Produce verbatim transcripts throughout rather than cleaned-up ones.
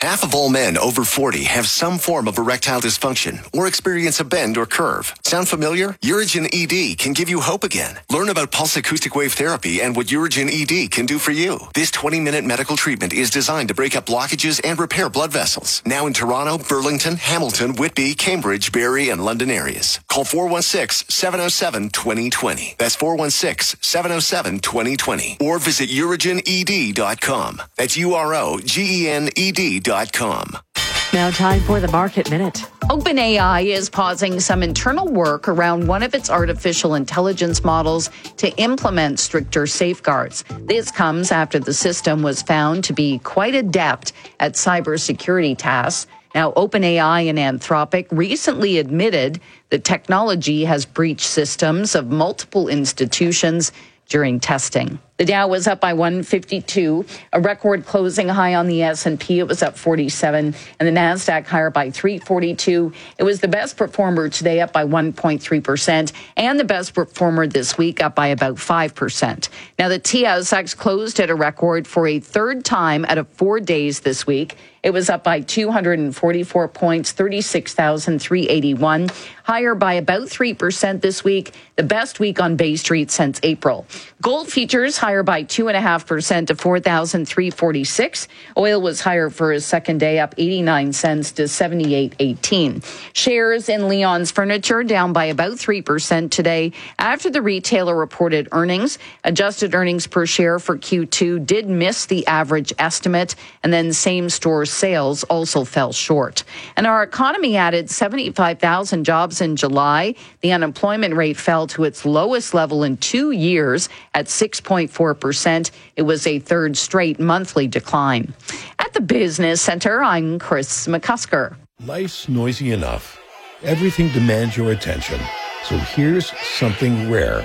Half of all men over forty have some form of erectile dysfunction or experience a bend or curve. Sound familiar? Urigen E D can give you hope again. Learn about pulse acoustic wave therapy and what Urigen E D can do for you. This twenty-minute medical treatment is designed to break up blockages and repair blood vessels. Now in Toronto, Burlington, Hamilton, Whitby, Cambridge, Barrie, and London areas. Call four one six, seven oh seven, two oh two oh. That's four one six, seven oh seven, two oh two oh. Or visit urigen e d dot com. That's U R O G E N E D dot com. Now time for the Market Minute. OpenAI is pausing some internal work around one of its artificial intelligence models to implement stricter safeguards. This comes after the system was found to be quite adept at cybersecurity tasks. Now, OpenAI and Anthropic recently admitted the technology has breached systems of multiple institutions during testing. The Dow was up by one fifty-two, a record closing high on the S and P. It was up forty-seven, and the NASDAQ higher by three forty-two. It was the best performer today, up by one point three percent, and the best performer this week, up by about five percent. Now, the T S X closed at a record for a third time out of four days this week. It was up by two hundred forty-four points, thirty-six thousand three hundred eighty-one, higher by about three percent this week, the best week on Bay Street since April. Gold futures higher by two point five percent to four thousand three hundred forty-six. Oil was higher for a second day, up eighty-nine cents to seventy-eight eighteen. Shares in Leon's Furniture down by about three percent today after the retailer reported earnings. Adjusted earnings per share for Q two did miss the average estimate, and then same-store sales also fell short. And our economy added seventy-five thousand jobs in July. The unemployment rate fell to its lowest level in two years at six point four percent. It was a third straight monthly decline. At the Business Center, I'm Chris McCusker. Life's noisy enough. Everything demands your attention. So here's something rare.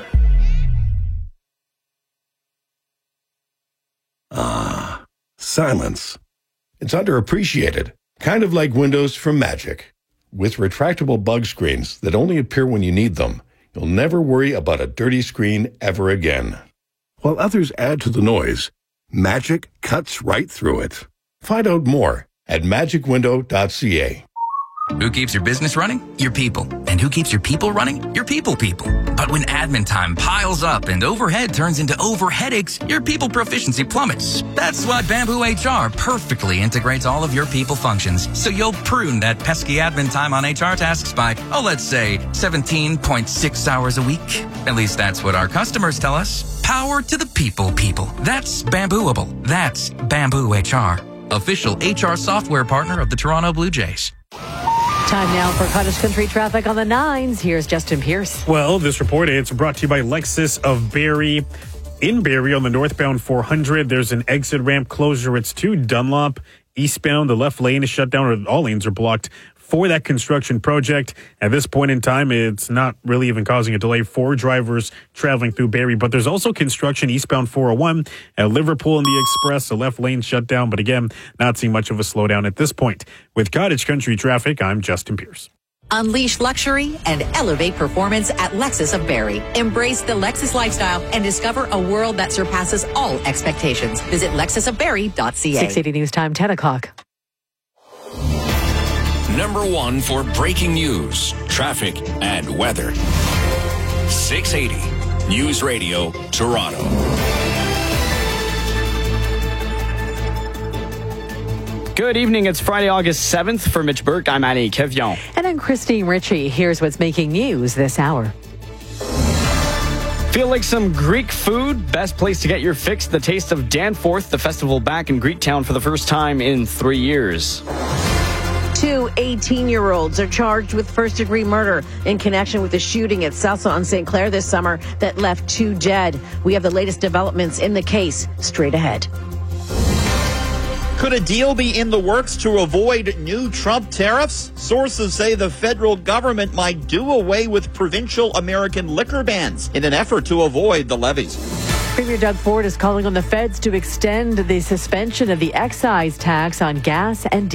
Ah, silence. It's underappreciated, kind of like windows from Magic. With retractable bug screens that only appear when you need them, you'll never worry about a dirty screen ever again. While others add to the noise, Magic cuts right through it. Find out more at magic window dot c a. Who keeps your business running? Your people. And who keeps your people running? Your people people. But when admin time piles up and overhead turns into over headaches, your people proficiency plummets. That's why Bamboo H R perfectly integrates all of your people functions. So you'll prune that pesky admin time on H R tasks by, oh, let's say seventeen point six hours a week. At least that's what our customers tell us. Power to the people people. That's Bambooable. That's Bamboo H R. Official H R software partner of the Toronto Blue Jays. Time now for Cottage Country traffic on the nines. Here's Justin Pierce. Well, this report is brought to you by Lexus of Barrie. In Barrie on the northbound four hundred, there's an exit ramp closure. It's to Dunlop. Eastbound, the left lane is shut down, or all lanes are blocked for that construction project. At this point in time, it's not really even causing a delay for drivers traveling through Barrie. But there's also construction eastbound four oh one at Liverpool in the Express. The left lane shut down, but again, not seeing much of a slowdown at this point. With Cottage Country traffic, I'm Justin Pierce. Unleash luxury and elevate performance at Lexus of Barrie. Embrace the Lexus lifestyle and discover a world that surpasses all expectations. Visit lexus of barrie dot c a. six eighty News Time, ten o'clock. Number one for breaking news, traffic, and weather. six eighty News Radio, Toronto. Good evening. It's Friday, August seventh. For Mitch Burke, I'm Annie Kevion. And I'm Christine Ritchie. Here's what's making news this hour. Feel like some Greek food? Best place to get your fix, the Taste of Danforth, the festival back in Greektown for the first time in three years. Two eighteen-year-olds are charged with first-degree murder in connection with the shooting at Salsa on Saint Clair this summer that left two dead. We have the latest developments in the case straight ahead. Could a deal be in the works to avoid new Trump tariffs? Sources say the federal government might do away with provincial American liquor bans in an effort to avoid the levies. Premier Doug Ford is calling on the feds to extend the suspension of the excise tax on gas and